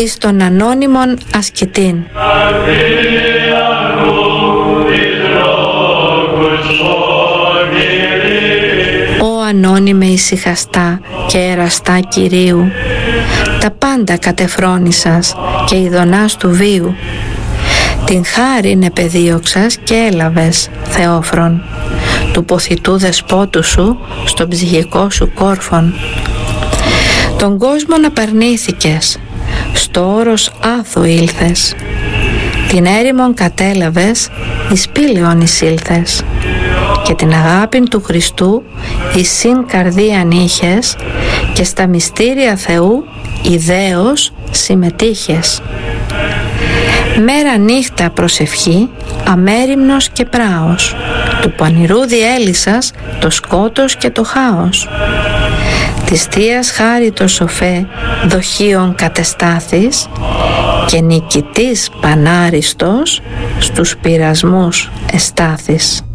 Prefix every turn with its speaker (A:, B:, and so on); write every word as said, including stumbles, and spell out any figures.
A: εις τον ανώνυμον ασκητήν. Ω ανώνυμε ησυχαστά και εραστά Κυρίου, τα πάντα κατεφρόνησας και ειδονάς του βίου. Την χάριν επεδίωξας και έλαβες, Θεόφρον, του ποθητού δεσπότου σου στον ψυχικό σου κόρφον. Τον κόσμον απαρνήθηκες, στο όρος άθου ήλθες. Την έρημον κατέλαβες, εις πήλαιον εισήλθες. Και την αγάπην του Χριστού εις συν καρδίαν είχες, και στα μυστήρια Θεού ιδέως συμμετείχες. Μέρα νύχτα προσευχή, αμέριμνος και πράος, του πανηρού διέλυσας το σκότος και το χάος. Της Θείας χάρη το σοφέ δοχείων κατεστάθης, και νικητής πανάριστος στους πειρασμούς εστάθης.